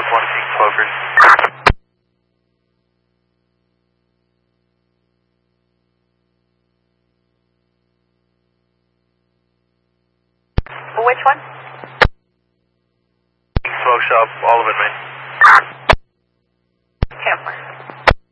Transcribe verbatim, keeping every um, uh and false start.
one Pink Clovers. Which one? Smoke shop, all of it, man.